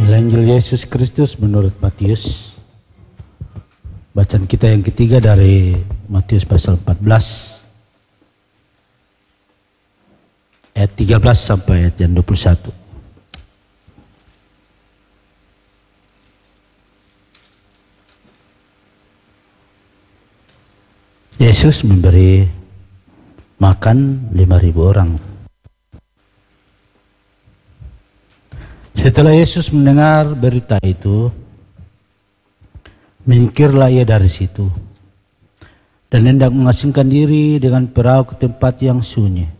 Injil Yesus Kristus menurut Matius. Bacaan kita yang ketiga dari Matius pasal 14 ayat 13 sampai ayat yang 21. Yesus memberi makan 5.000 orang. Setelah Yesus mendengar berita itu, menyingkirlah ia dari situ dan hendak mengasingkan diri dengan perahu ke tempat yang sunyi.